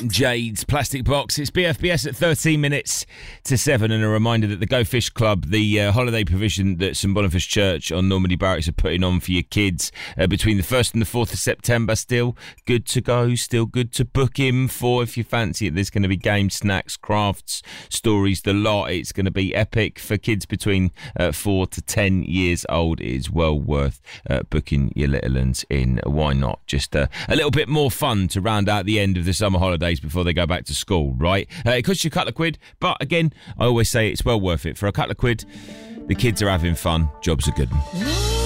Jade's Plastic Box. It's BFBS at 13 minutes to 7, and a reminder that the Go Fish Club, the holiday provision that St Boniface Church on Normandy Barracks are putting on for your kids between the 1st and the 4th of September, still good to go, still good to book in for if you fancy it. There's going to be games, snacks, crafts, stories, the lot. It's going to be epic for kids between 4 to 10 years old. It is well worth booking your little ones in. Why not? Just a little bit more fun to round out the end of the summer holidays before they go back to school, right? It costs you a couple of quid, but again, I always say it's well worth it. For a couple of quid, the kids are having fun, jobs are good.